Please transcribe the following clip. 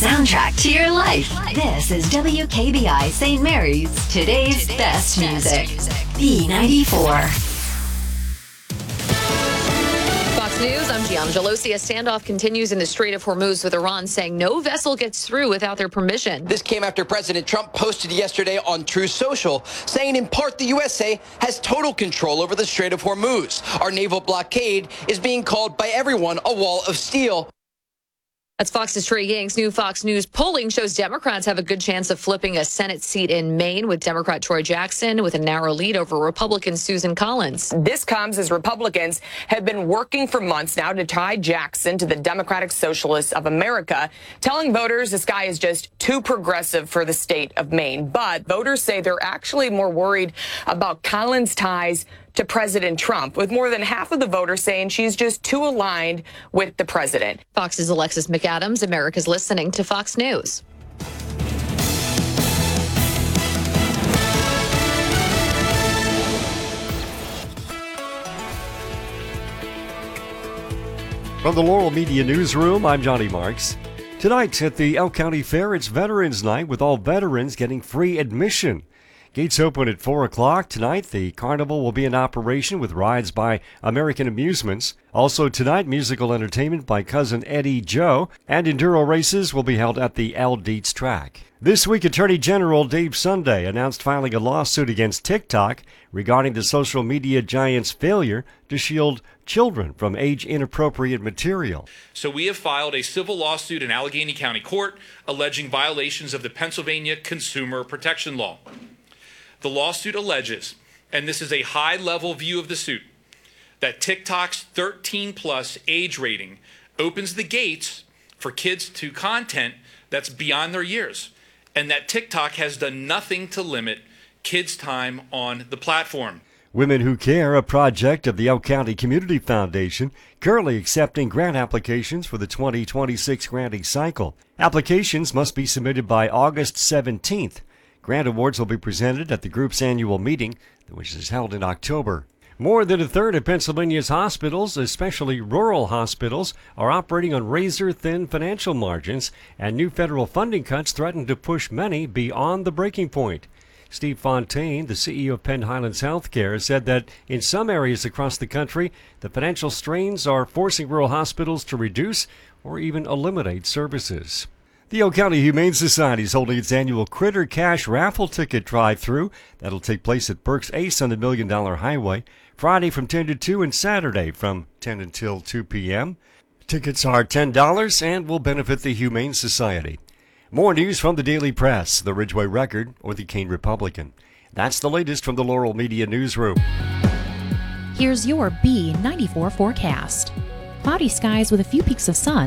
soundtrack to your life. This is WKBI St. Mary's, today's best music. B94. Fox News, I'm Gianna Gelosi. A standoff continues in the Strait of Hormuz with Iran saying no vessel gets through without their permission. This came after President Trump posted yesterday on Truth Social, saying in part the USA has total control over the Strait of Hormuz. Our naval blockade is being called by everyone a wall of steel. That's Fox's Trey Yanks. New Fox News polling shows Democrats have a good chance of flipping a Senate seat in Maine, with Democrat Troy Jackson with a narrow lead over Republican Susan Collins. This comes as Republicans have been working for months now to tie Jackson to the Democratic Socialists of America, telling voters this guy is just too progressive for the state of Maine. But voters say they're actually more worried about Collins' ties to President Trump, with more than half of the voters saying she's just too aligned with the president. Fox's Alexis McAdams. America's listening to Fox News. From the Laurel Media Newsroom, I'm Johnny Marks. Tonight at the Elk County Fair, it's Veterans Night, with all veterans getting free admission. Gates open at 4 o'clock tonight. The carnival will be in operation with rides by American Amusements. Also tonight, musical entertainment by Cousin Eddie Joe, and enduro races will be held at the Al Dietz track. This week, Attorney General Dave Sunday announced filing a lawsuit against TikTok regarding the social media giant's failure to shield children from age-inappropriate material. So we have filed a civil lawsuit in Allegheny County Court alleging violations of the Pennsylvania Consumer Protection Law. The lawsuit alleges, and this is a high-level view of the suit, that TikTok's 13-plus age rating opens the gates for kids to content that's beyond their years, and that TikTok has done nothing to limit kids' time on the platform. Women Who Care, a project of the Elk County Community Foundation, currently accepting grant applications for the 2026 granting cycle. Applications must be submitted by August 17th. Grant awards will be presented at the group's annual meeting, which is held in October. More than a third of Pennsylvania's hospitals, especially rural hospitals, are operating on razor-thin financial margins, and new federal funding cuts threaten to push many beyond the breaking point. Steve Fontaine, the CEO of Penn Highlands Healthcare, said that in some areas across the country, the financial strains are forcing rural hospitals to reduce or even eliminate services. The Elk County Humane Society is holding its annual Critter Cash raffle ticket drive-through. That'll take place at Burke's Ace on the $1 Million Highway, Friday from 10 to 2 and Saturday from 10 until 2 p.m. Tickets are $10 and will benefit the Humane Society. More news from the Daily Press, the Ridgeway Record, or the Keene Republican. That's the latest from the Laurel Media Newsroom. Here's your B94 forecast. Cloudy skies with a few peaks of sun.